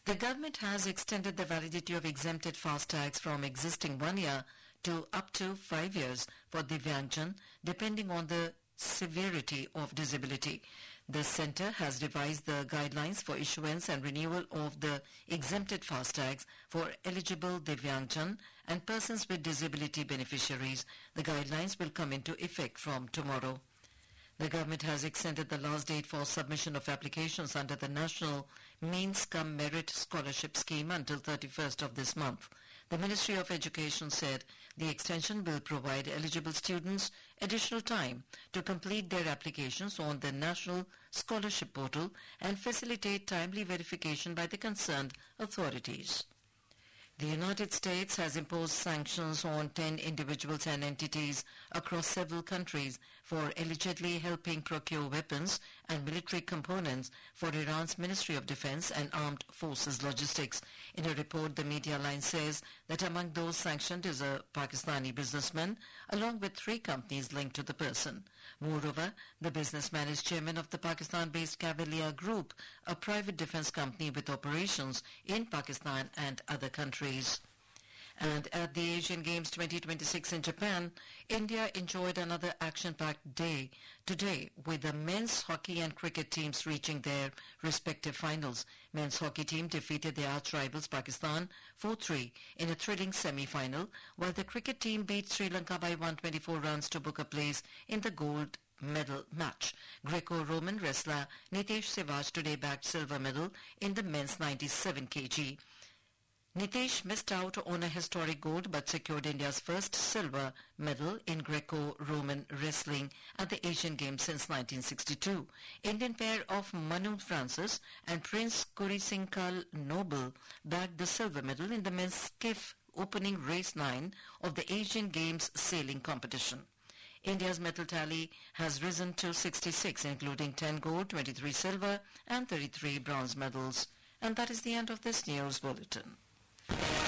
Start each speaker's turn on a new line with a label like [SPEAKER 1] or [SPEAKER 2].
[SPEAKER 1] The government has extended the validity of exempted FASTags from existing 1 year to up to 5 years for Divyangjan, depending on the severity of disability. The centre has revised the guidelines for issuance and renewal of the exempted FASTags for eligible Divyangjan and persons with disability beneficiaries. The guidelines will come into effect from tomorrow. The government has extended the last date for submission of applications under the National Means Cum Merit Scholarship Scheme until 31st of this month. The Ministry of Education said the extension will provide eligible students additional time to complete their applications on the National Scholarship Portal and facilitate timely verification by the concerned authorities. The United States has imposed sanctions on 10 individuals and entities across several countries for allegedly helping procure weapons and military components for Iran's Ministry of Defense and Armed Forces Logistics. In a report, the media line says that among those sanctioned is a Pakistani businessman, along with 3 companies linked to the person. Moreover, the businessman is chairman of the Pakistan-based Cavalier Group, a private defense company with operations in Pakistan and other countries. And at the Asian Games 2026 in Japan, India enjoyed another action-packed day today with the men's hockey and cricket teams reaching their respective finals. Men's hockey team defeated their arch-rivals Pakistan 4-3 in a thrilling semi-final, while the cricket team beat Sri Lanka by 124 runs to book a place in the gold medal match. Greco-Roman wrestler Nitesh Sivaj today bagged silver medal in the men's 97 kg. Nitesh missed out on a historic gold but secured India's first silver medal in Greco-Roman wrestling at the Asian Games since 1962. Indian pair of Manu Francis and Prince Kurisinkal Noble bagged the silver medal in the men's skiff opening race 9 of the Asian Games sailing competition. India's medal tally has risen to 66, including 10 gold, 23 silver and 33 bronze medals. And that is the end of this news bulletin.